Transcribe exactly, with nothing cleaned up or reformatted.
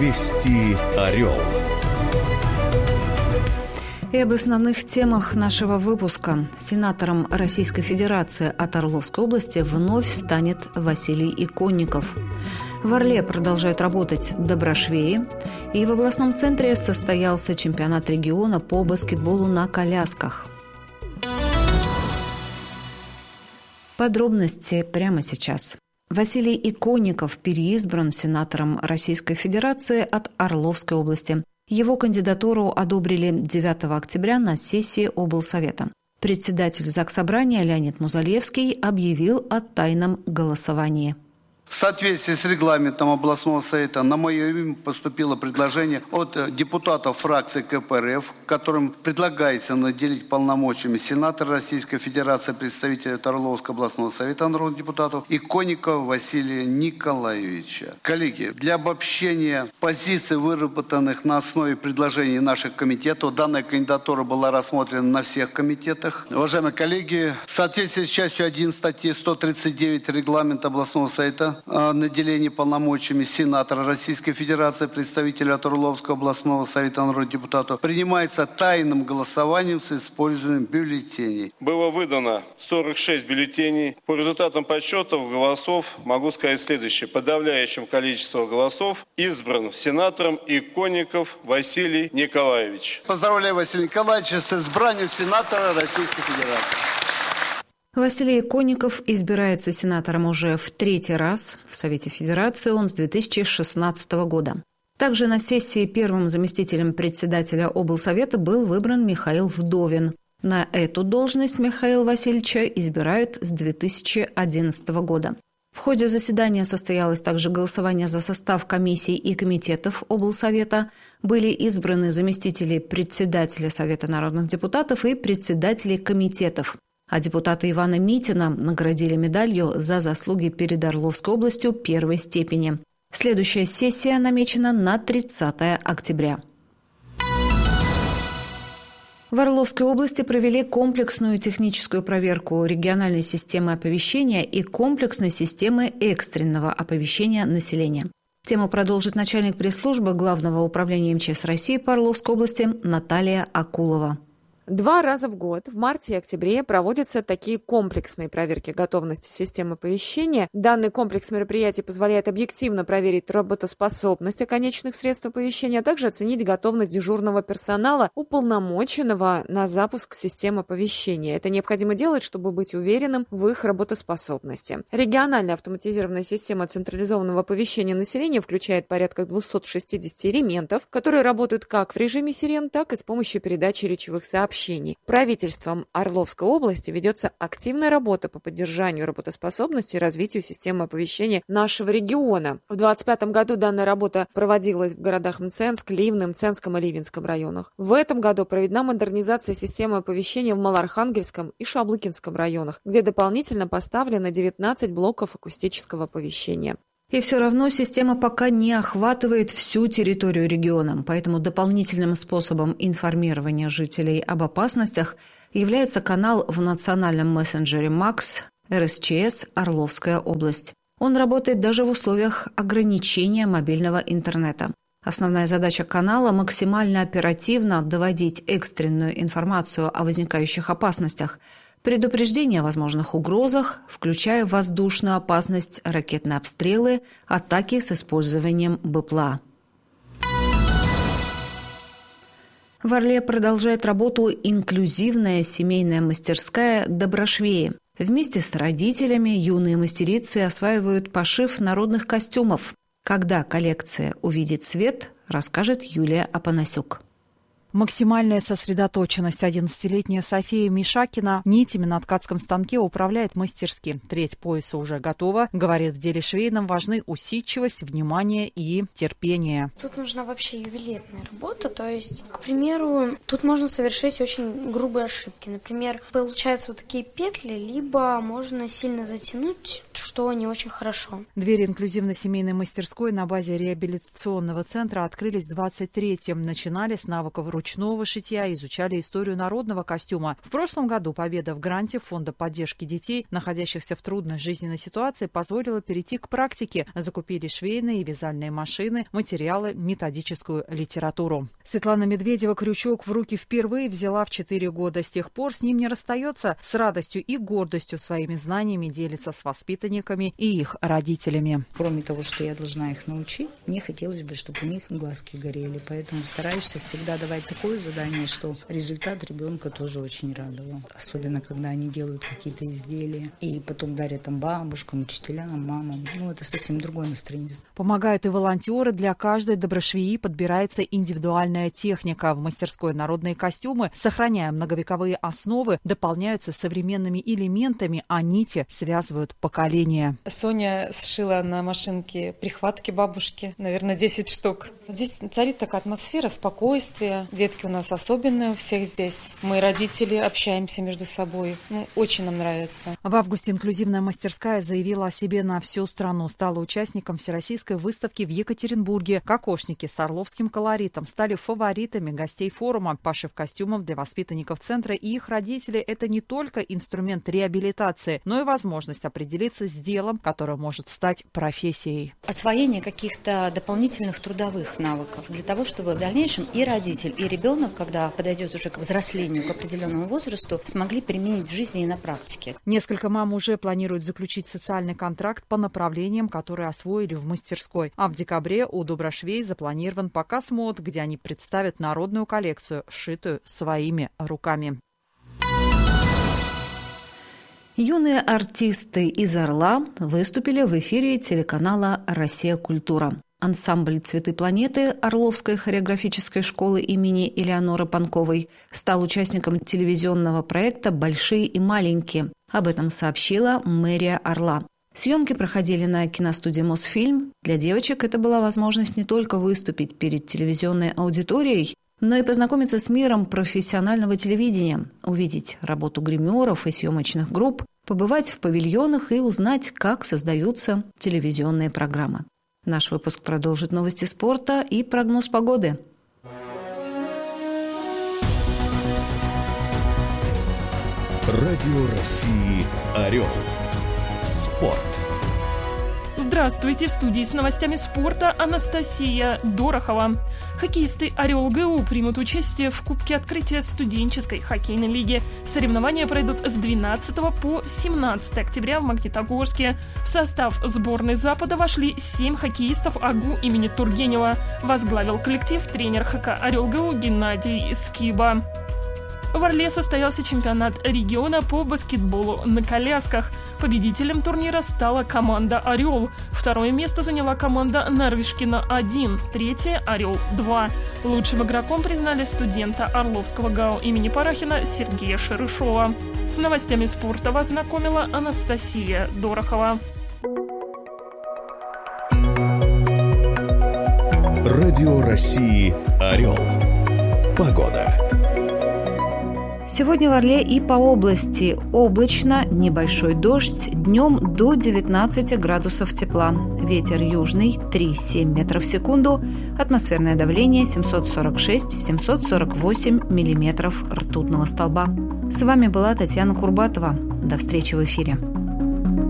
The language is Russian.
Вести Орел. И об основных темах нашего выпуска. Сенатором Российской Федерации от Орловской области вновь станет Василий Иконников. В Орле продолжают работать доброшвеи. И в областном центре состоялся чемпионат региона по баскетболу на колясках. Подробности прямо сейчас. Василий Иконников переизбран сенатором Российской Федерации от Орловской области. Его кандидатуру одобрили девятого октября на сессии облсовета. Председатель Заксобрания Леонид Музалевский объявил о тайном голосовании. В соответствии с регламентом областного совета на мое имя поступило предложение от депутатов фракции ка пэ эр эф, которым предлагается наделить полномочиями сенатора Российской Федерации, представителя Орловского областного совета народных депутатов Иконникова Василия Николаевича. Коллеги, для обобщения позиций, выработанных на основе предложений наших комитетов, данная кандидатура была рассмотрена на всех комитетах. Уважаемые коллеги, в соответствии с частью один статьи сто тридцать девять регламента областного совета, наделение полномочиями сенатора Российской Федерации, представителя от Орловского областного совета народных депутатов, принимается тайным голосованием с использованием бюллетеней. Было выдано сорок шесть бюллетеней. По результатам подсчетов голосов могу сказать следующее. Подавляющим количеством голосов избран сенатором Иконников Василий Николаевич. Поздравляю Василия Николаевича с избранием сенатора Российской Федерации. Василий Иконников избирается сенатором уже в третий раз. В Совете Федерации он с две тысячи шестнадцатого года. Также на сессии первым заместителем председателя облсовета был выбран Михаил Вдовин. На эту должность Михаила Васильевича избирают с две тысячи одиннадцатого года. В ходе заседания состоялось также голосование за состав комиссий и комитетов облсовета. Были избраны заместители председателя Совета народных депутатов и председатели комитетов. А депутата Ивана Митина наградили медалью за заслуги перед Орловской областью первой степени. Следующая сессия намечена на тридцатое октября. В Орловской области провели комплексную техническую проверку региональной системы оповещения и комплексной системы экстренного оповещения населения. Тему продолжит начальник пресс-службы Главного управления эм че эс России по Орловской области Наталья Акулова. Два раза в год, в марте и октябре, проводятся такие комплексные проверки готовности системы оповещения. Данный комплекс мероприятий позволяет объективно проверить работоспособность оконечных средств оповещения, а также оценить готовность дежурного персонала, уполномоченного на запуск системы оповещения. Это необходимо делать, чтобы быть уверенным в их работоспособности. Региональная автоматизированная система централизованного оповещения населения включает порядка двухсот шестидесяти элементов, которые работают как в режиме сирен, так и с помощью передачи речевых сообщений. Правительством Орловской области ведется активная работа по поддержанию работоспособности и развитию системы оповещения нашего региона. В две тысячи двадцать пятом году данная работа проводилась в городах Мценск, Ливны, Мценском и Ливенском районах. В этом году проведена модернизация системы оповещения в Малоархангельском и Шаблыкинском районах, где дополнительно поставлено девятнадцать блоков акустического оповещения. И все равно система пока не охватывает всю территорию региона, поэтому дополнительным способом информирования жителей об опасностях является канал в национальном мессенджере МАКС эр эс че эс «Орловская область». Он работает даже в условиях ограничения мобильного интернета. Основная задача канала – максимально оперативно доводить экстренную информацию о возникающих опасностях, предупреждение о возможных угрозах, включая воздушную опасность, ракетные обстрелы, атаки с использованием БПЛА. В Орле продолжает работу инклюзивная семейная мастерская «Доброшвеи». Вместе с родителями юные мастерицы осваивают пошив народных костюмов. Когда коллекция увидит свет, расскажет Юлия Апанасюк. Максимальная сосредоточенность. одиннадцатилетняя София Мишакина нитями на ткацком станке управляет мастерски. Треть пояса уже готова. Говорит, в деле швейном важны усидчивость, внимание и терпение. Тут нужна вообще ювелирная работа. То есть, к примеру, тут можно совершить очень грубые ошибки. Например, получаются вот такие петли, либо можно сильно затянуть, что не очень хорошо. Двери инклюзивно-семейной мастерской на базе реабилитационного центра открылись двадцать третьим. Начинали с навыков ручного ручного шитья, изучали историю народного костюма. В прошлом году победа в гранте Фонда поддержки детей, находящихся в трудной жизненной ситуации, позволила перейти к практике. Закупили швейные и вязальные машины, материалы, методическую литературу. Светлана Медведева крючок в руки впервые взяла в четыре года. С тех пор с ним не расстается. С радостью и гордостью своими знаниями делится с воспитанниками и их родителями. Кроме того, что я должна их научить, мне хотелось бы, чтобы у них глазки горели. Поэтому стараешься всегда давать такое задание, что результат ребенка тоже очень радовал. Особенно, когда они делают какие-то изделия и потом дарят там бабушкам, учителям, мамам. Ну, это совсем другое настроение. Помогают и волонтеры. Для каждой доброшвеи подбирается индивидуальная техника. В мастерской народные костюмы, сохраняя многовековые основы, дополняются современными элементами, а нити связывают поколения. Соня сшила на машинке прихватки бабушки, наверное, десять штук. Здесь царит такая атмосфера спокойствия. Детки у нас особенные у всех здесь. Мы, родители, общаемся между собой. Ну, очень нам нравится. В августе инклюзивная мастерская заявила о себе на всю страну. Стала участником Всероссийской выставки в Екатеринбурге. Кокошники с орловским колоритом стали фаворитами гостей форума. Пошив костюмов для воспитанников центра и их родителей – это не только инструмент реабилитации, но и возможность определиться с делом, которое может стать профессией. Освоение каких-то дополнительных трудовых навыков для того, чтобы в дальнейшем и родитель, и ребенок, когда подойдет уже к взрослению, к определенному возрасту, смогли применить в жизни и на практике. Несколько мам уже планируют заключить социальный контракт по направлениям, которые освоили в мастерской. А в декабре у доброшвей запланирован показ мод, где они представят народную коллекцию, сшитую своими руками. Юные артисты из «Орла» выступили в эфире телеканала «Россия. Культура». Ансамбль «Цветы планеты» Орловской хореографической школы имени Элеоноры Панковой стал участником телевизионного проекта «Большие и маленькие». Об этом сообщила мэрия Орла. Съемки проходили на киностудии «Мосфильм». Для девочек это была возможность не только выступить перед телевизионной аудиторией, но и познакомиться с миром профессионального телевидения, увидеть работу гримеров и съемочных групп, побывать в павильонах и узнать, как создаются телевизионные программы. Наш выпуск продолжит новости спорта и прогноз погоды. Радио России «Орел». Спорт. Здравствуйте! В студии с новостями спорта Анастасия Дорохова. Хоккеисты «Орел» ГУ примут участие в Кубке открытия студенческой хоккейной лиги. Соревнования пройдут с двенадцатого по семнадцатое октября в Магнитогорске. В состав сборной Запада вошли семь хоккеистов АГУ имени Тургенева. Возглавил коллектив тренер ХК «Орел» ГУ Геннадий Скиба. В Орле состоялся чемпионат региона по баскетболу на колясках. Победителем турнира стала команда «Орел». Второе место заняла команда «Нарышкина-один», третье «Орел-два». Лучшим игроком признали студента Орловского ГАУ имени Парахина Сергея Шерышова. С новостями спорта вас знакомила Анастасия Дорохова. Радио России «Орел». Погода. Сегодня в Орле и по области облачно, небольшой дождь, днем до девятнадцати градусов тепла. Ветер южный три-семь метров в секунду, атмосферное давление семьсот сорок шесть - семьсот сорок восемь миллиметров ртутного столба. С вами была Татьяна Курбатова. До встречи в эфире.